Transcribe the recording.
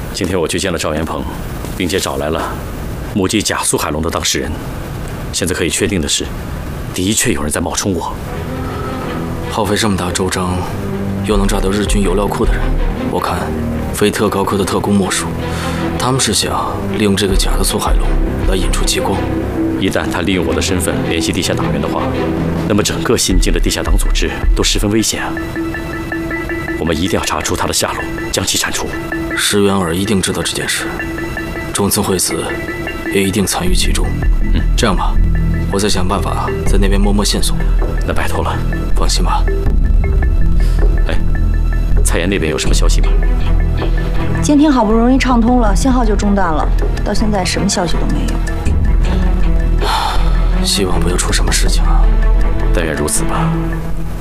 今天我去见了赵元鹏，并且找来了目击假苏海龙的当事人。现在可以确定的是，的确有人在冒充我。 耗费这么大周章，又能炸掉日军油料库的人，我看非特高科的特工莫属。他们是想利用这个假的苏海龙来引出激光。 一旦他利用我的身份联系地下党员的话，那么整个新京的地下党组织都十分危险啊！我们一定要查出他的下落，将其铲除。 石原尔一定知道这件事，中村惠子也一定参与其中。这样吧，我再想办法在那边摸线索。 那拜托了， 放心吧。 哎，蔡妍那边有什么消息吗？ 监听好不容易畅通了，信号就中断了，到现在什么消息都没有。 希望不要出什么事情啊！ 但愿如此吧。